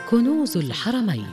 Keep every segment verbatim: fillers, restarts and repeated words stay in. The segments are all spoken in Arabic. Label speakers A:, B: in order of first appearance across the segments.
A: كنوز الحرمين.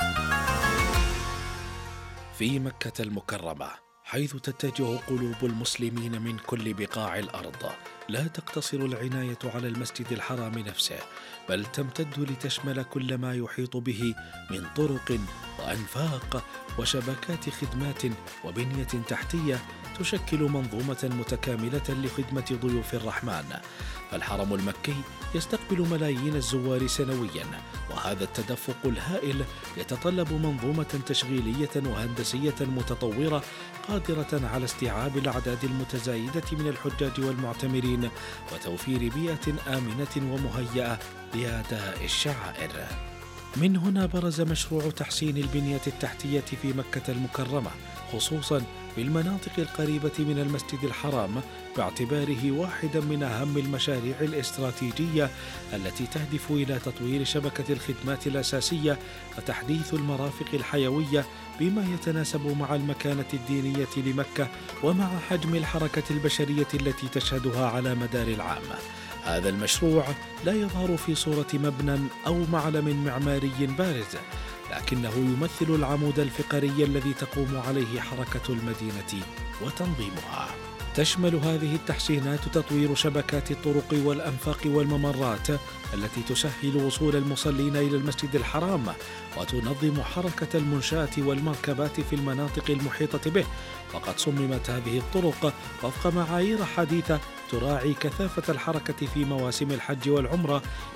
B: في مكة المكرمة، حيث تتجه قلوب المسلمين من كل بقاع الأرض، لا تقتصر العناية على المسجد الحرام نفسه، بل تمتد لتشمل كل ما يحيط به من طرق وأنفاق وشبكات خدمات وبنية تحتية تشكل منظومة متكاملة لخدمة ضيوف الرحمن. فالحرم المكي يستقبل ملايين الزوار سنويا، وهذا التدفق الهائل يتطلب منظومة تشغيلية وهندسية متطورة قادرة على استيعاب الأعداد المتزايدة من الحجاج والمعتمرين، وتوفير بيئة آمنة ومهيئة لأداء الشعائر. من هنا برز مشروع تحسين البنية التحتية في مكة المكرمة، خصوصا في المناطق القريبة من المسجد الحرام، باعتباره واحدا من أهم المشاريع الاستراتيجية التي تهدف إلى تطوير شبكة الخدمات الأساسية وتحديث المرافق الحيوية بما يتناسب مع المكانة الدينية لمكة ومع حجم الحركة البشرية التي تشهدها على مدار العام. هذا المشروع لا يظهر في صورة مبنى أو معلم معماري بارز، لكنه يمثل العمود الفقري الذي تقوم عليه حركة المدينة وتنظيمها. تشمل هذه التحسينات تطوير شبكات الطرق والأنفاق والممرات التي تسهل وصول المصلين إلى المسجد الحرام، وتنظم حركة المنشآت والمركبات في المناطق المحيطة به. وقد صممت هذه الطرق وفق معايير حديثة تراعي كثافة الحركة في مواسم الحج والعمرة،